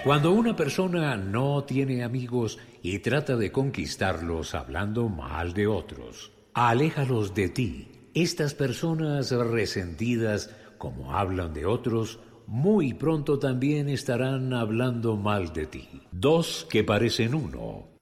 Cuando una persona no tiene amigos y trata de conquistarlos hablando mal de otros, aléjalos de ti. Estas personas resentidas, como hablan de otros, muy pronto también estarán hablando mal de ti. Dos que parecen uno